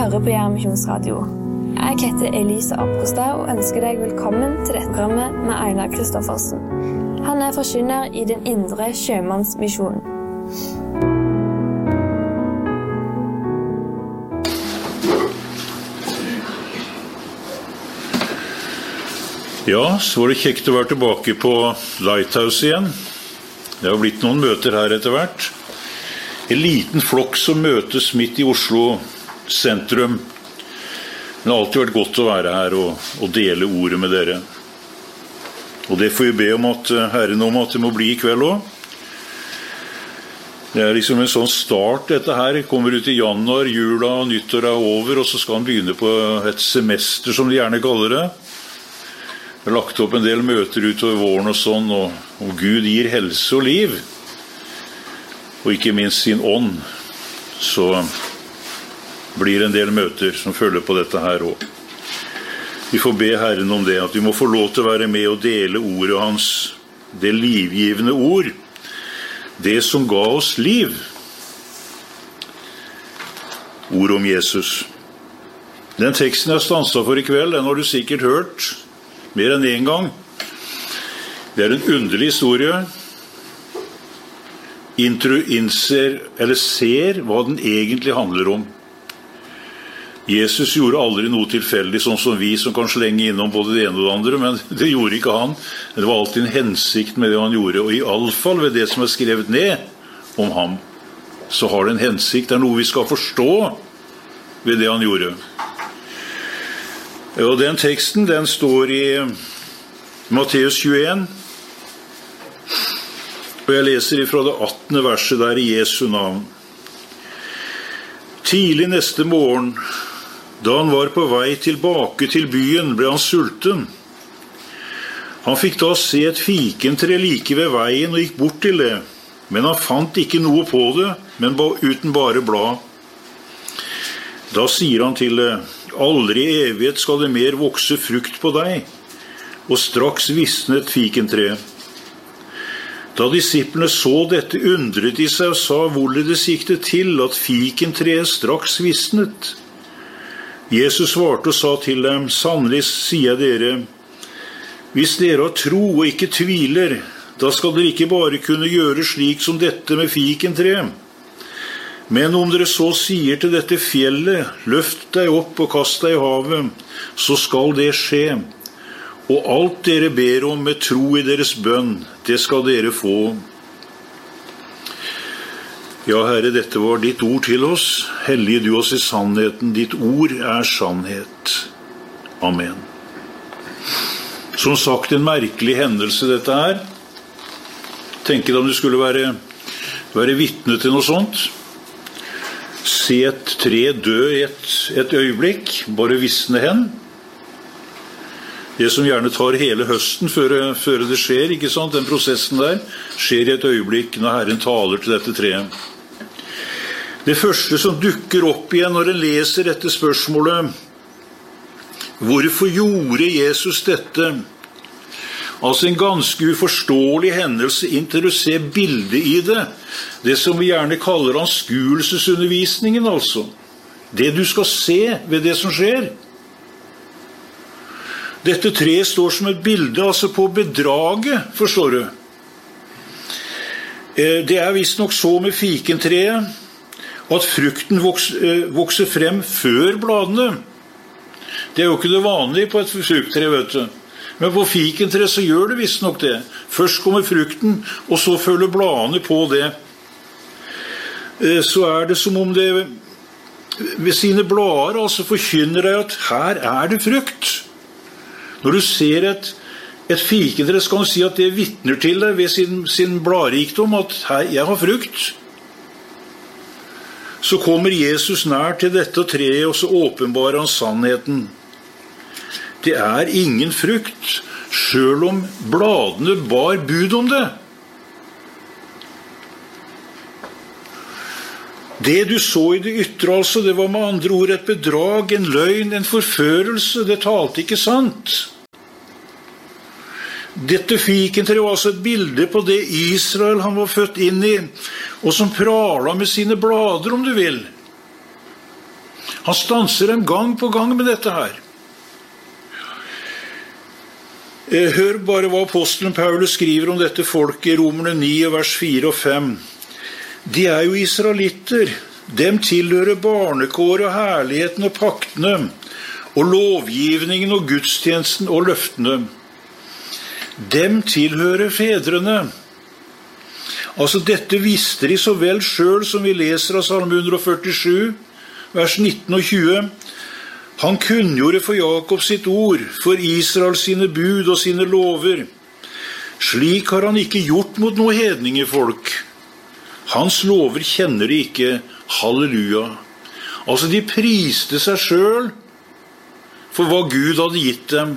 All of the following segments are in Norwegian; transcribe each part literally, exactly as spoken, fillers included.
hører på Jæren Misjonsradio. Jeg heter Elise Apostad og ønsker deg velkommen til dette programmet med Einar Kristoffersen. Han er forkynner i den indre sjømannsmisjonen. Ja, så var det kjekt å være tilbake på Lighthouse igjen. Det har blitt noen møter her etter hvert. En liten flokk som møtes midt i Oslo sentrum. Det har alltid vært godt å være her og, og dele ordet med dere. Og det får vi be om at Herren om at det må bli i kveld også. Det er liksom en sånn start dette her. Kommer ut i januar, jula og nyttår er over, og så skal han begynne på et semester som de gjerne kaller det. Jeg har lagt opp en del møter utover våren og sånn, og, og Gud gir helse og liv. Og ikke minst sin ånd. Så blir en del møter som følger på dette her også. Vi får be Herren om det, at vi må få lov til å være med og dele ordet hans, det livgivende ord, det som ga oss liv. Ord om Jesus. Den teksten jeg stanset for i kveld, den har du sikkert hørt mer enn en gang. Det er en underlig historie. Intro innser, eller ser hva den egentlig handler om. Jesus gjorde aldri noe tilfeldig, sånn som vi som kan slenge innom både det ene og det andre, men det gjorde ikke han. Det var alltid en hensikt med det han gjorde, og i alle fall ved det som er skrevet ned om ham, så har det en hensikt. Det er noe vi skal forstå ved det han gjorde. Og den teksten, den står i Matteus tjueen, og jeg leser ifra det attende verset der i Jesu navn. Tidlig neste morgen, da han var på vei tilbake til byen, ble han sulten. Han fikk da se et fikentre like ved veien og gikk bort til det, men han fant ikke noe på det, men uten bare blad. Da sier han til det, aldri i evighet skal det mer vokse frukt på deg, og straks visnet fikentre. Da disiplene så dette, undret de seg og sa, hvorledes gikk det til at fikentreet straks visnet? Jesus svarte og sa til dem, sannelig sier jeg dere, hvis dere har tro og ikke tviler, da skal dere ikke bare kunne gjøre slik som dette med fikentreet. Men om dere så sier til dette fjellet, løft deg opp og kast deg i havet, så skal det skje. Og alt dere ber om med tro i deres bønn, det skal dere få. Ja, Herre, dette var ditt ord til oss. Hellige du oss i sannheten. Ditt ord er sannhet. Amen. Som sagt, en merkelig hendelse dette her. Tenk deg om du skulle være, være vitne til noe sånt. Se et tre dø i et, et øyeblikk, bare visne hen. Det som gjerne tar hele høsten før, før det skjer, ikke sant? Den prosessen der skjer i et øyeblikk når Herren taler til dette treet. Det første som dukker opp igjen når en leser dette spørsmålet, hvorfor gjorde Jesus dette? Altså en ganske uforståelig hendelse inntil du ser bildet i det. Det som vi gjerne kaller anskuelsesundervisningen, altså. Det du skal se ved det som skjer. Dette treet står som et bilde, altså på bedraget, forstår du. Det er vist nok så med fikentreet, at frukten vokser, vokser frem før bladene. Det er jo ikke det vanlige på et frukttre, vet du. Men på fikentreet så gjør det vist nok det. Først kommer frukten, og så følger bladene på det. Så er det som om det ved sine blader altså forkynner deg at her er det frukt. Når du ser et, et fikentre, skal du si at det vitner til deg ved sin, sin bladrikdom, at her, jeg har frukt. Så kommer Jesus nær til dette treet, og så åpenbarer han sannheten. Det er ingen frukt, selv om bladene bar bud om det. Det du så i det ytre, altså, det var med andre ord et bedrag, en løgn, en forførelse. Det talte ikke sant. Dette fikentreet var altså et bilde på det Israel han var født inn i, og som pralet med sine blader, om du vil. Han stanser dem gang på gang med dette her. Hør bare hva apostelen Paulus skriver om dette folket i Romerne ni, vers fire og fem. De er jo israelitter. Dem tilhører barnekår og herligheten og paktene, og lovgivningen og gudstjenesten og løftene. Dem tilhører fedrene. Altså dette visste de så vel selv som vi leser av Salme ett hundre førtisju, vers nitten og tjue. Han kunngjorde for Jakob sitt ord, for Israel sine bud og sine lover. Slik har han ikke gjort mot noe hedningefolk. Hans lover kjenner de ikke. Halleluja. Altså de priste seg selv for hva Gud hadde gitt dem.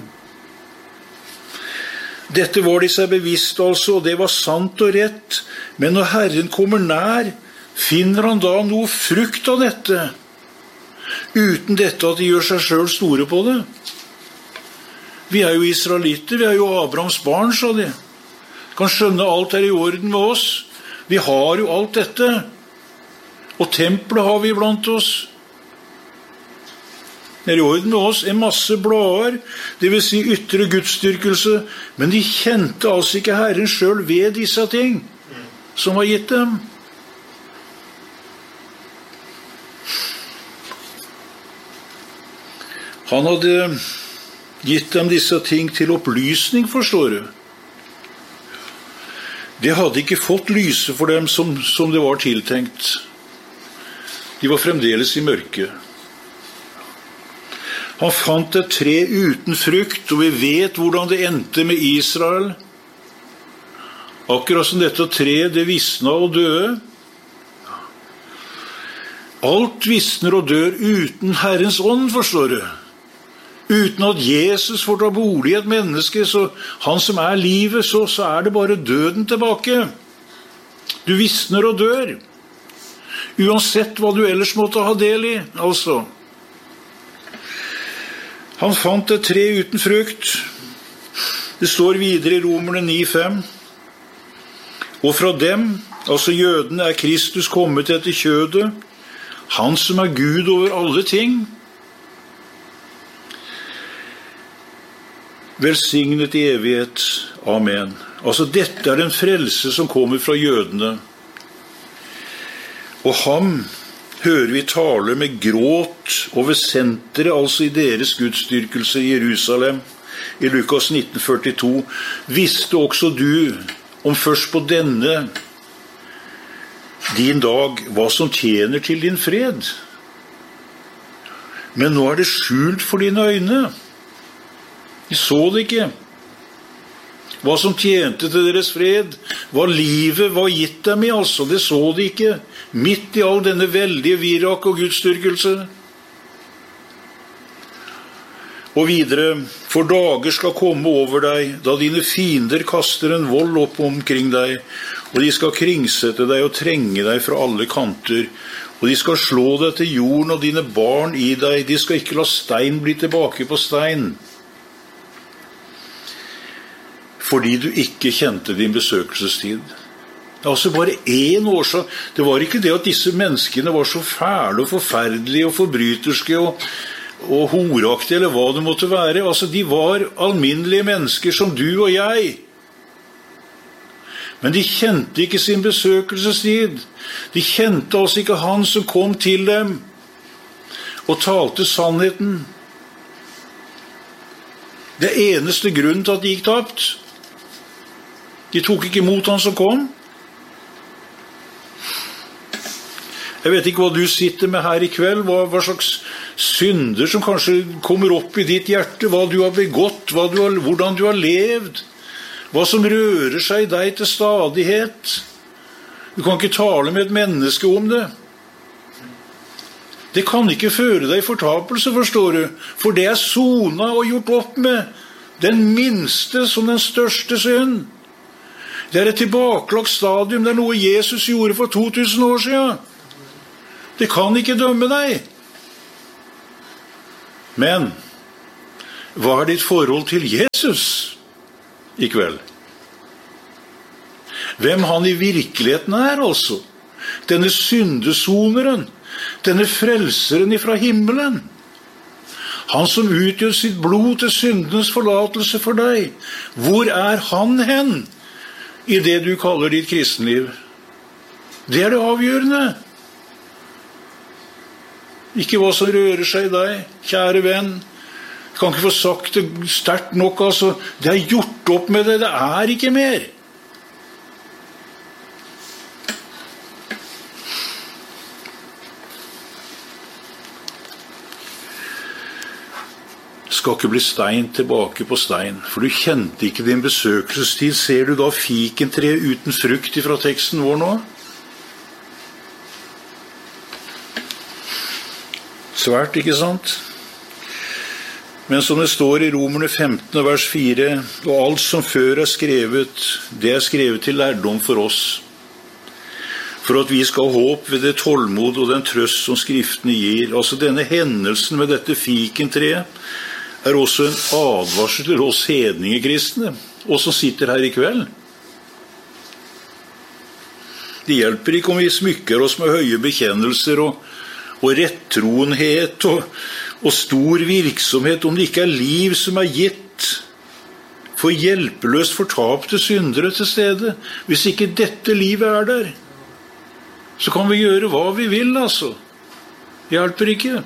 Dette var de seg bevisst altså, og det var sant og rett. Men når Herren kommer nær, finner han da noe frukt av dette, uten dette at de gjør seg selv store på det. Vi er jo israelitter, vi er jo Abrahams barn, sa de. Kan skjønne alt er i orden med oss. Vi har jo alt dette. Og tempelet har vi blant oss. Det er i orden med oss, en masse blader, det vil si ytre gudsdyrkelse, men de kjente altså ikke Herren selv ved disse ting som var gitt dem. Han hadde gitt dem disse ting til opplysning, forstår du. Det hadde ikke fått lyse for dem som, som det var tiltenkt. De var fremdeles i mørket. Han fant et tre uten frukt, og vi vet hvordan det endte med Israel. Akkurat som dette treet, det visna og døde. Alt visner og dør uten Herrens ånd, forstår du. Uten at Jesus får ta bolig i et menneske, så han som er livet, så, så er det bare døden tilbake. Du visner og dør. Uansett hva du ellers måtte ha del i, altså. Han fant et tre uten frukt. Det står videre i Romerne ni fem. Og fra dem, altså jødene, er Kristus kommet etter kjødet, han som er Gud over alle ting. Velsignet i evighet. Amen. Altså dette er en frelse som kommer fra jødene. Og ham hører vi tale med gråt over senteret, altså i deres gudsdyrkelse i Jerusalem. I Lukas nitten førtito. Visste også du om først på denne din dag hva som tjener til din fred? Men nå er det skjult for dine øyne. De så det ikke. Hva som tjente til deres fred, hva livet var gitt dem i, altså, det så de ikke. Midt i all denne veldige virak og gudsdyrkelse. Og videre, for dager skal komme over deg, da dine fiender kaster en vold opp omkring deg, og de skal kringsette deg og trenge deg fra alle kanter, og de skal slå deg til jorden og dine barn i deg, de skal ikke la stein bli tilbake på stein. Fordi du ikke kjente din besøkelsestid. Det er altså bare én årsak. Det var ikke det at disse menneskene var så fæle og forferdelige og forbryterske og, og horaktige, eller hva det måtte være. Altså, de var alminnelige mennesker som du og jeg. Men de kjente ikke sin besøkelsestid. De kjente altså ikke han som kom til dem og talte sannheten. Det eneste grunnen til at de gikk tapt. De tok ikke imot han som kom. Jeg vet ikke hva du sitter med her i kveld, hva, hva slags synder som kanskje kommer opp i ditt hjerte, hva du har begått, hva du har, hvordan du har levd, hva som rører seg i deg til stadighet. Du kan ikke tale med et menneske om det. Det kan ikke føre deg i fortapelse, forstår du, for det er sona og gjort opp med, den minste som den største synd. Det er et tilbakelagt stadium, det er noe Jesus gjorde for to tusen år siden. Det kan ikke dømme deg. Men, hva er ditt forhold til Jesus i kveld? Hvem han i virkeligheten er, altså? Denne syndesoneren, denne frelseren ifra himmelen. Han som utgjør sitt blod til syndenes forlatelse for deg. Hvor er han hen i det du kaller ditt kristenliv? Det er det avgjørende. Ikke hva som rører seg i deg, kjære venn. Jeg kan ikke få sagt det sterkt nok, altså. Det er gjort opp med det, det er ikke mer. Skal ikke bli stein tilbake på stein, for du kjente ikke din besøkelsestid. Ser du da fikentre uten frukt fra teksten vår nå? Svært, ikke sant? Men som det står i Romerne femten, vers fire, og alt som før er skrevet, det er skrevet til lærdom for oss, for at vi skal ha håp ved det tålmod og den trøst som skriftene gir. Altså denne hendelsen med dette fikentreet er også en advarsel til oss hedningekristne, oss som sitter her i kveld. Det hjelper ikke om vi smykker oss med høye bekjennelser og, og rettroenhet og, og stor virksomhet, om det ikke er liv som er gitt for hjelpeløst fortapte syndere til stede. Hvis ikke dette livet er der, så kan vi gjøre hva vi vil, altså. Det hjelper ikke.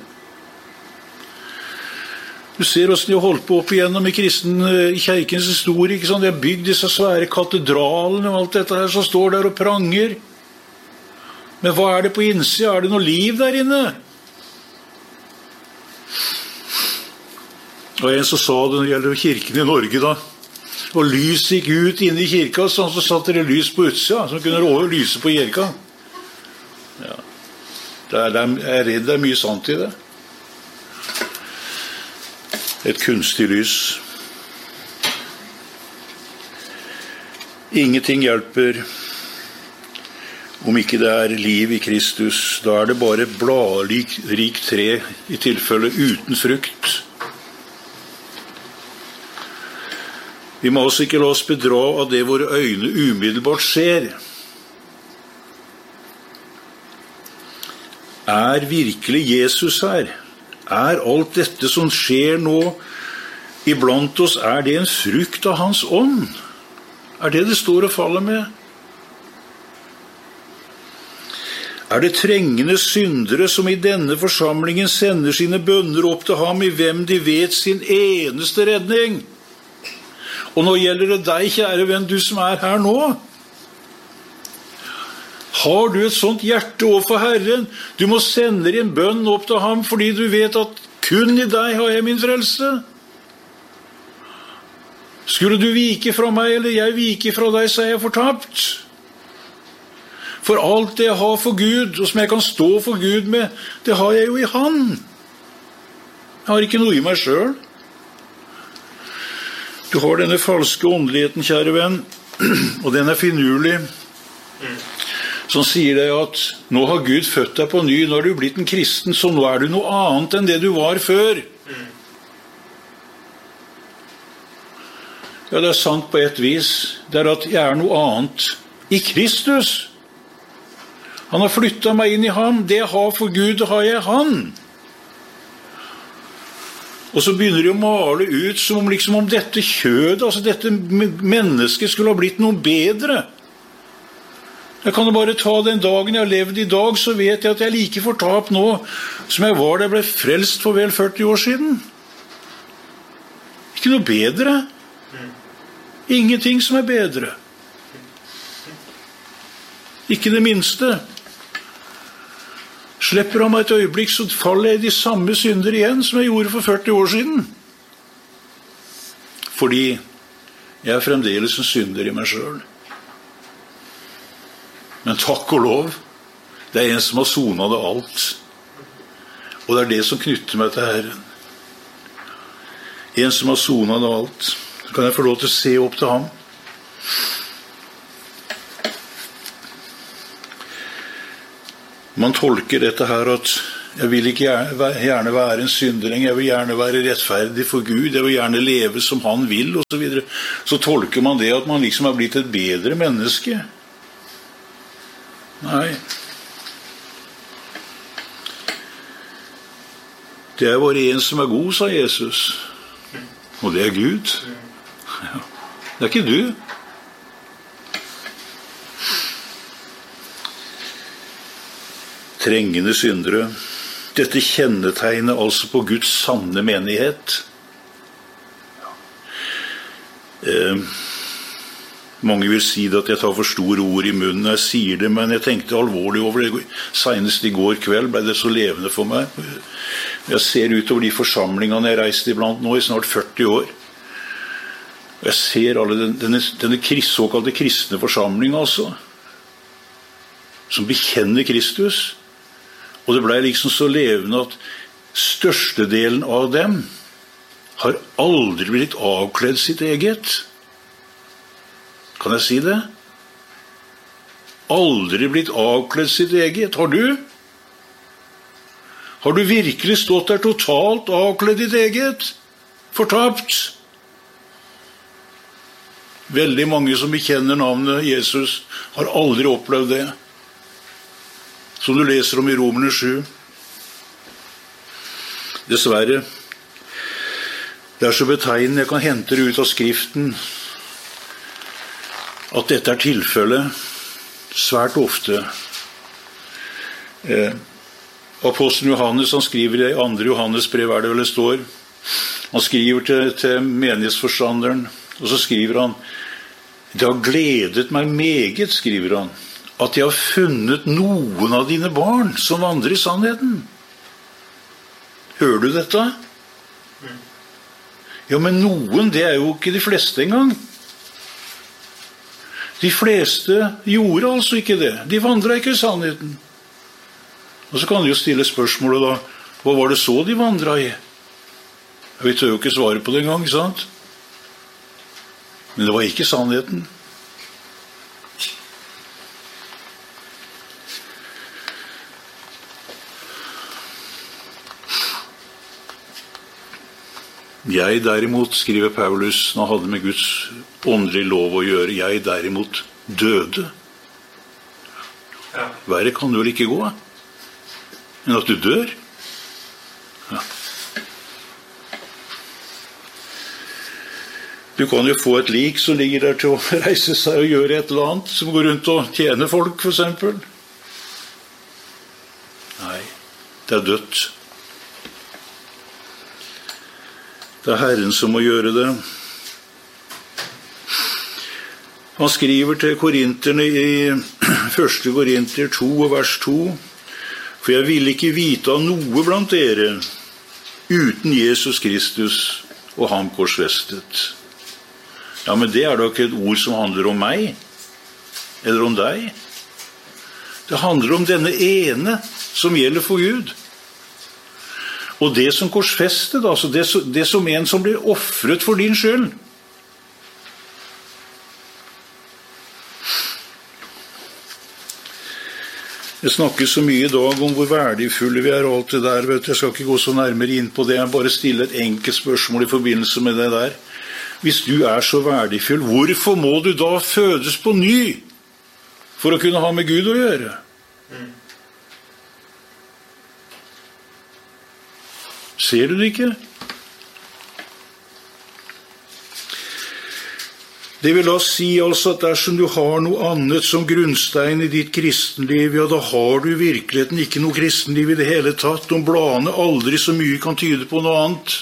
Du ser hvordan de har holdt på opp igjennom i kristen, i kirkens historie, ikke sant? De har bygd disse svære katedralene og alt dette her som står der og pranger. Men hva er det på innsida? Er det noe liv der inne? Og en som sa det når det gjelder kirken i Norge da, og lys gikk ut inne i kirka, sånn så satte det lys på utsida, som kunne råde lyse på kirka. Ja. Det er, jeg er redd det er mye sant i det. Et kunstig lys. Ingenting hjelper om ikke det er liv i Kristus. Da er det bare bladrikt tre, i tilfelle uten frukt. Vi må også ikke la oss bedra av det våre øyne umiddelbart ser. Er virkelig Jesus her? Er alt dette som skjer nå iblant oss, er det en frukt av hans ånd? Er det det står og faller med? Er det trengende syndere som i denne forsamlingen sender sine bønner opp til ham, i hvem de vet sin eneste redning? Og nå gjelder det deg, kjære venn, du som er her nå. Har du et sånt hjerte overfor Herren? Du må sende din bønn opp til ham, fordi du vet at kun i deg har jeg min frelse. Skulle du vike fra meg, eller jeg vike fra deg, så er jeg fortapt. For alt det jeg har for Gud, og som jeg kan stå for Gud med, det har jeg jo i Han. Jeg har ikke noe i meg selv. Du har denne falske åndeligheten, kjære venn, og den er finurlig, som sier deg at nå har Gud født deg på ny, nå er du blitt en kristen, så nå er du noe annet enn det du var før. Ja, det er sant på et vis. Det er at jeg er noe annet i Kristus. Han har flyttet meg inn i ham. Det jeg har for Gud, det har jeg i han. Og så begynner de å male ut som om, liksom, om dette kjødet, altså dette mennesket skulle ha blitt noe bedre. Jeg kan jo bare ta den dagen jeg har levd i dag, så vet jeg at jeg er like fortapt nå som jeg var da jeg ble frelst for vel førti år siden. Ikke noe bedre. Ingenting som er bedre. Ikke det minste. Slipper han meg et øyeblikk, så faller jeg i de samme synder igjen som jeg gjorde for førti år siden. Fordi jeg er fremdeles en synder i meg selv. Men takk og lov, det er en som har sonet det alt. Og det er det som knytter meg til Herren. En som har sonet det alt. Så kan jeg få lov til å se opp til ham. Man tolker dette her at jeg vil ikke gjerne være en syndering, jeg vil gjerne være rettferdig for Gud, jeg vil gjerne leve som han vil, og så videre. Så tolker man det at man liksom har blitt et bedre menneske. Nei. Det er bare en som er god, sa Jesus. Og det er Gud. Ja. Det er ikke du. Trengende syndere. Dette kjennetegner altså på Guds sanne menighet. Eh, mange vil si at jeg tar for store ord i munnen når jeg sier det, men jeg tenkte alvorlig over det. Senest i går kveld ble det så levende for meg. Jeg ser utover de forsamlingene jeg reiste iblant nå i snart førti år. Jeg ser alle denne, denne, denne såkalte kristne forsamling, altså, som bekjenner Kristus. Og det ble liksom så levende at størstedelen av dem har aldri blitt avkledd sitt eget. Kan jeg si det? Aldri blitt avkledd sitt eget. Har du? Har du virkelig stått der totalt avkledd ditt eget? Fortapt? Veldig mange som bekjenner navnet Jesus har aldri opplevd det. Som du leser om i Romerne sju. Dessverre. Det er så betegnende, jeg kan hente det ut av skriften, at dette er tilfellet svært ofte. Eh, Apostelen Johannes, han skriver i andre Johannes brev, er det vel det står. Han skriver til, til menighetsforstanderen, og så skriver han, det har gledet meg meget, skriver han, at jeg har funnet noen av dine barn som vandrer i sannheten. Hører du dette? Ja, men noen, det er jo ikke de fleste engang. De fleste gjorde altså ikke det. De vandret ikke i sannheten. Og så kan du jo stille spørsmålet da, hva var det så de vandret i? Vi tør jo ikke svare på det engang, ikke sant? Men det var ikke sannheten. Jeg derimot, skriver Paulus, når han hadde med Guds åndelige lov å gjøre, jeg derimot døde. Ja. Verre kan du vel ikke gå, men at du dør? Ja. Du kan jo få et lik som ligger der til å reise seg og gjøre et eller annet, som går rundt og tjener folk, for eksempel. Nei, det er dødt. Det er Herren som må gjøre det. Han skriver til korinterne i første Korinter to og vers to, for jeg vil ikke vite av noe blant dere uten Jesus Kristus og ham korsfestet. Ja, men det er da ikke et ord som handler om meg, eller om deg. Det handler om denne ene som gjelder for Gud. Og det som korsfestet, altså det, det som en som blir offret for din skyld. Jeg snakker så mye i dag om hvor verdifulle vi er og alt det der, vet du. Jeg skal ikke gå så nærmere inn på det, jeg bare stiller et enkelt spørsmål i forbindelse med det der. Hvis du er så verdifull, hvorfor må du da fødes på ny for å kunne ha med Gud å gjøre? Mm. Ser du det ikke? Det vil da si altså at dersom du har noe annet som grunnstein i ditt kristenliv, ja, da har du i virkeligheten ikke noe kristenliv i det hele tatt, om bladene aldri så mye kan tyde på noe annet.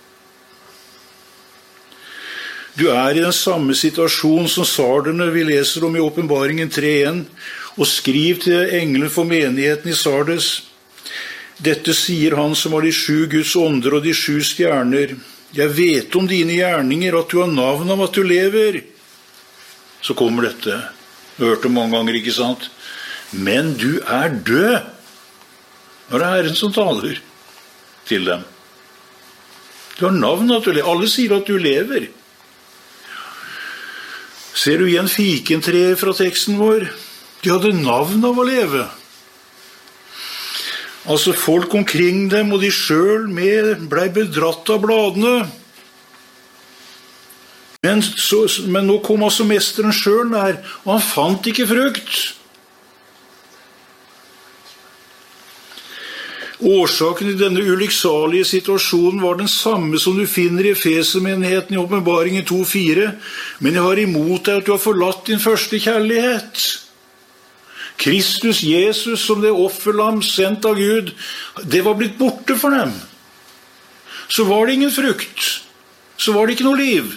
Du er i den samme situasjon som sarderne vi leser om i Åpenbaringen tre en, og skriv til engelen for menigheten i Sardes. Dette sier han som har de sju Guds ånder og de sju stjerner. Jeg vet om dine gjerninger, at du har navn om at du lever. Så kommer dette. Du har hørt det mange ganger, ikke sant? Men du er død. Nå er det Herren som taler til dem. Du har navn at du lever. Alle sier at du lever. Ser du igjen fikentreet fra teksten vår? De hadde navn av å leve. Altså folk omkring dem og de selv med ble bedratt av bladene. Men, så, men nå kom altså mesteren selv der, og han fant ikke frukt. Årsaken til denne ulykksalige situasjonen var den samme som du finner i Efesermenigheten i Åpenbaringen to fire, men jeg har imot deg at du har forlatt din første kjærlighet. Kristus Jesus som det offerlam sendt av Gud, det var blitt borte for dem. Så var det ingen frukt, så var det ikke noe liv.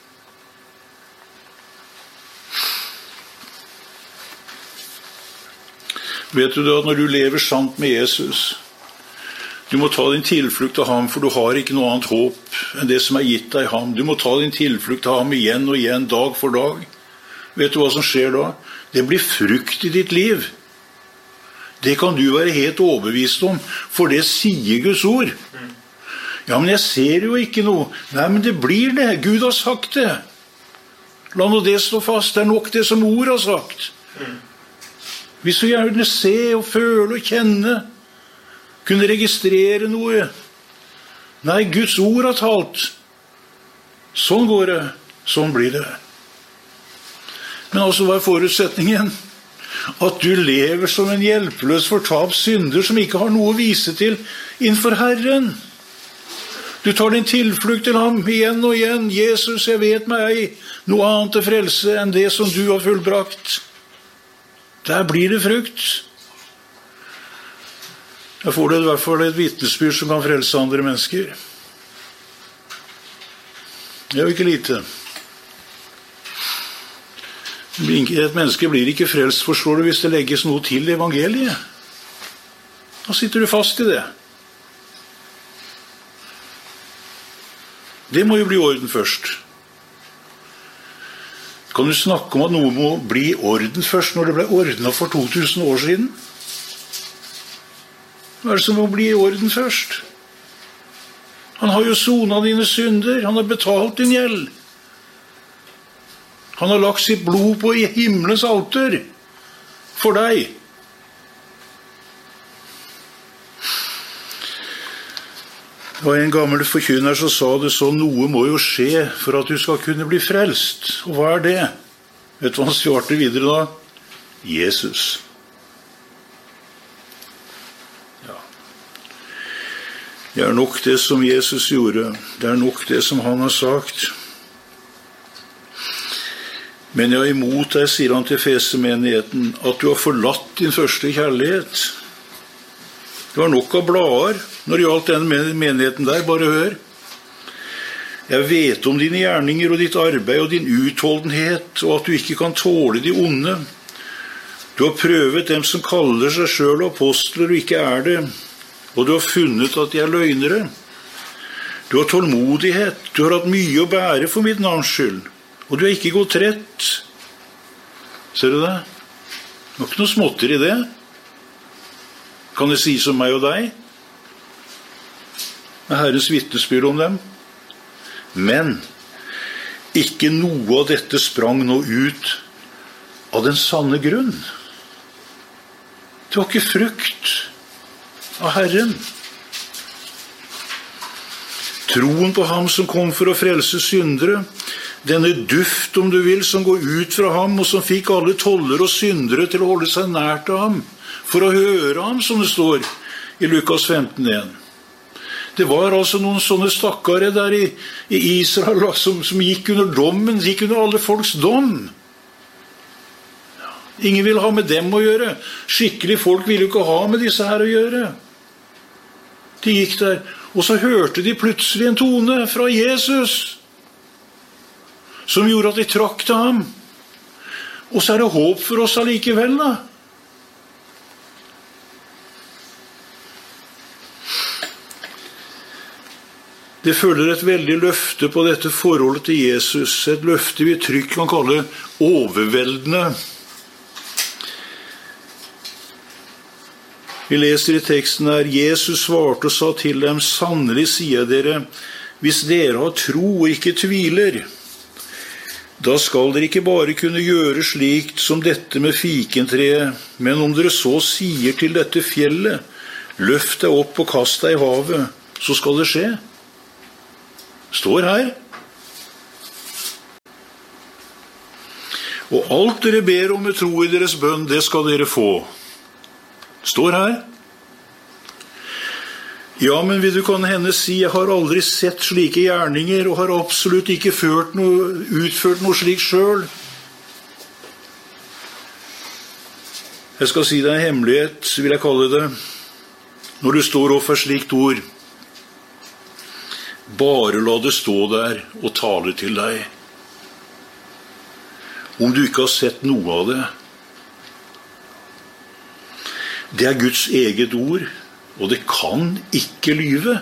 Vet du da, når du lever sant med Jesus, du må ta din tilflukt av ham, for du har ikke noe annet håp enn det som er gitt deg i ham. Du må ta din tilflukt av ham igjen og igjen, dag for dag. Vet du hva som skjer da? Det blir frukt i ditt liv. Det kan du være helt overbevist om, for det sier Guds ord. Ja, men jeg ser jo ikke noe. Nei, men det blir det. Gud har sagt det. La nå det stå fast. Det er nok det som ord har sagt. Vi så gjerne se og føle og kjenne, kunne registrere noe. Nei, Guds ord har talt. Sånn går det, sånn blir det. Men altså, hva er forutsetningen? At du lever som en hjelpeløs fortapt synder som ikke har noe å vise til innenfor Herren. Du tar din tilflukt til ham igjen og igjen. Jesus, jeg vet meg ei noe annet til frelse enn det som du har fullbrakt. Der blir det frukt. Jeg får det i hvert fall et vitnesbyrd som kan frelse andre mennesker. Det er jo ikke lite. Et menneske blir ikke frelst, forstår du, hvis det legges noe til evangeliet. Da sitter du fast i det. Det må jo bli orden først. Kan du snakke om at noe må bli orden først når det ble ordnet for to tusen år siden? Hva er det som må bli orden først? Han har jo sonet dine synder, han har betalt din gjeld. Han har lagt sitt blod på himmelens alter for deg. Det var en gammel forkynner som sa det så, noe må jo skje for at du skal kunne bli frelst. Og hva er det? Vet du hva han svarte videre da? Jesus. Ja. Det er nok det som Jesus gjorde. Det er nok det som han har sagt. Men jeg er imot deg, sier han til Efesermenigheten, at du har forlatt din første kjærlighet. Det var nok av blader når det gjaldt den menigheten der, bare hør. Jeg vet om dine gjerninger og ditt arbeid og din utholdenhet, og at du ikke kan tåle de onde. Du har prøvet dem som kaller seg selv apostler og ikke er det, og du har funnet at de er løgnere. Du har tålmodighet, du har hatt mye å bære for mitt navns skyld, og du har ikke gått rett. Ser du det? Det var ikke noe småtter i det. Kan det sies om meg og deg? Det er Herrens vitnesbyrd om dem. Men ikke noe av dette sprang nå ut av den sanne grunn. Det var ikke frukt av Herren. Troen på ham som kom for å frelse syndere, denne duft, om du vil, som går ut fra ham, og som fikk alle toller og syndere til å holde seg nært av ham, for å høre ham, som det står i Lukas femten en. Det var altså noen sånne stakkare der i, i Israel som, som gikk under dommen, gikk under alle folks dom. Ingen ville ha med dem å gjøre. Skikkelig folk ville jo ikke ha med disse her å gjøre. De gikk der, og så hørte de plutselig en tone fra Jesus, som gjorde at de trakk til ham. Og så er det håp for oss allikevel, da. Det følger et veldig løfte på dette forholdet til Jesus, et løfte vi trygt kan kalle overveldende. Vi leser i teksten her, Jesus svarte og sa til dem, sannelig sier dere, hvis dere har tro og ikke tviler, da skal dere ikke bare kunne gjøre slikt som dette med fikentreet, men om dere så sier til dette fjellet, løft deg opp og kast deg i havet, så skal det skje. Står her. Og alt dere ber om med tro i deres bønn, det skal dere få. Står her. Ja, men vil du kan hende si, jeg har aldri sett slike gjerninger, og har absolutt ikke ført noe, utført noe slik selv. Jeg skal si deg en hemmelighet, vil jeg kalle det, når du står opp for slikt ord. Bare la det stå der og tale til deg. Om du ikke har sett noe av det. Det er Guds eget ord, og det kan ikke lyve.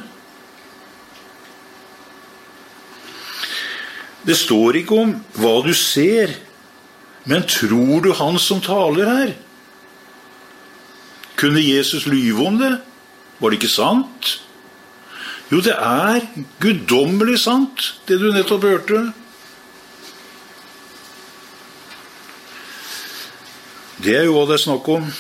Det står ikke om hva du ser, men tror du han som taler her? Kunne Jesus lyve om det? Var det ikke sant? Jo, det er guddommelig sant, det du nettopp hørte. Det er jo hva det er snakk om.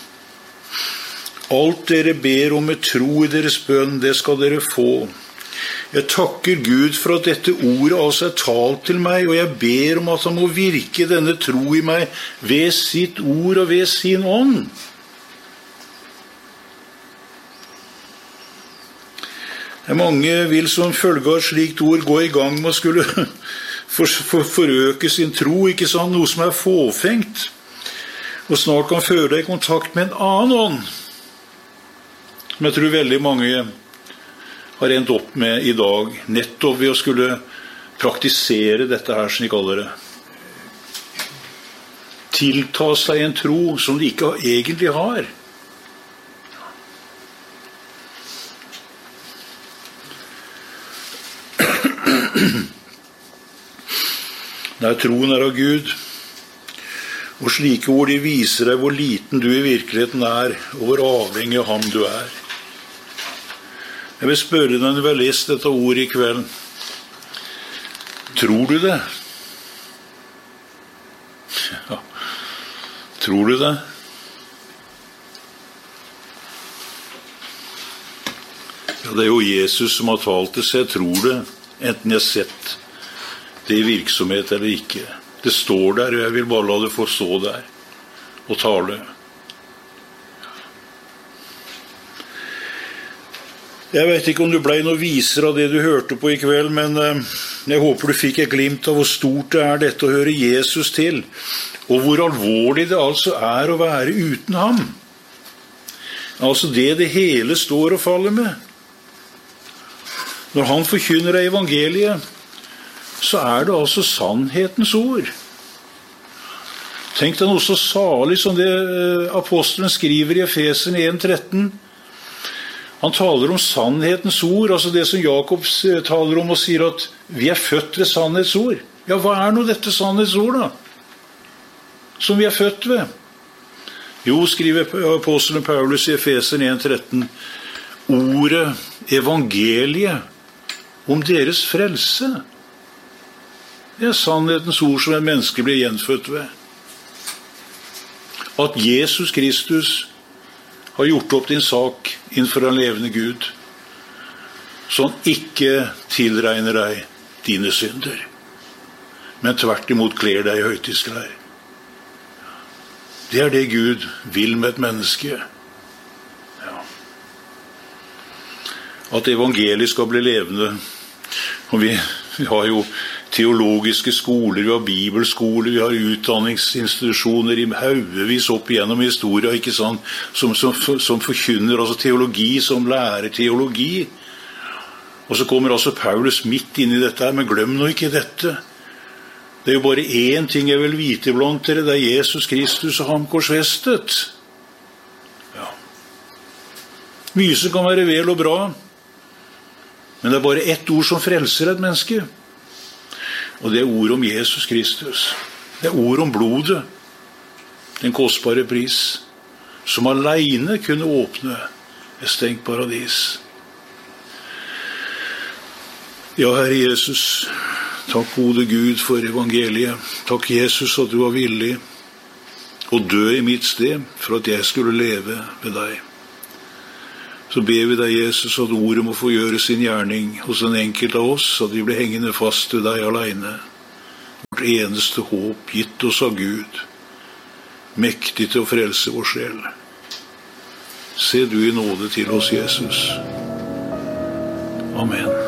Alt dere ber om med tro i deres bønn, det skal dere få. Jeg takker Gud for at dette ordet altså er talt til meg, og jeg ber om at han må virke denne tro i meg ved sitt ord og ved sin ånd. Mange vil som følge av et slikt ord gå i gang med å skulle for, for, forøke sin tro, ikke sant? Noe som er fåfengt, og snart kan føre deg i kontakt med en annen ånd, som jeg tror veldig mange har endt opp med i dag, nettopp ved å skulle praktisere dette her, som de kaller det. Tilta seg en tro som de ikke egentlig har. Nei, troen er av Gud, og slike ord de viser deg hvor liten du i virkeligheten er, og hvor avhengig av ham du er. Jeg vil spørre deg når du har lest dette ordet i kveld. Tror du det? Ja, tror du det? Ja, det er jo Jesus som har talt det, så jeg tror det, enten jeg har sett det i virksomhet eller ikke. Det står der, og jeg vil bare la det få stå der og tale. Jeg vet ikke om du ble noe viser av det du hørte på i kveld, men jeg håper du fikk et glimt av hvor stort det er dette å høre Jesus til, og hvor alvorlig det altså er å være uten ham. Altså det det hele står og faller med. Når han forkynner evangeliet, så er det altså sannhetens ord. Tenk deg noe så salig som det apostelen skriver i Efeserne en tretten. Han taler om sannhetens ord, altså det som Jakob taler om og sier at vi er født ved sannhetsord. Ja, hva er nå dette sannhetsord da? Som vi er født ved? Jo, skriver apostelen Paulus i Efeserne en tretten, ordet, evangeliet om deres frelse. Det er sannhetens ord som en menneske blir gjenfødt ved. At Jesus Kristus har gjort opp din sak innenfor en levende Gud, så han ikke tilregner deg dine synder, men tvert imot kler deg i høytidsklær. Det er det Gud vil med et menneske. Ja. At evangeliet skal bli levende. Og vi, vi har jo teologiske skoler, vi har bibelskoler, vi har utdanningsinstitusjoner i haugevis opp igjennom historia, ikke sant, som, som, som forkynner, altså teologi, som lærer teologi. Og så kommer altså Paulus midt inn i dette her, men glem nå ikke dette. Det er jo bare én ting jeg vil vite blant dere, det er Jesus Kristus og ham korsfestet. Ja. Mye som kan være vel og bra, men det er bare ett ord som frelser et menneske. Og det er ord om Jesus Kristus. Det er ord om blodet, den kostbare pris, som alene kunne åpne et stengt paradis. Ja, Herre Jesus, takk gode Gud for evangeliet. Takk Jesus at du var villig å dø i mitt sted for at jeg skulle leve ved deg. Så ber vi deg, Jesus, at ordet må få gjøre sin gjerning hos en enkelt av oss, at vi blir hengende fast ved deg alene. Vårt eneste håp gitt oss av Gud, mektig til å frelse vår sjel. Se du i nåde til oss, Jesus. Amen.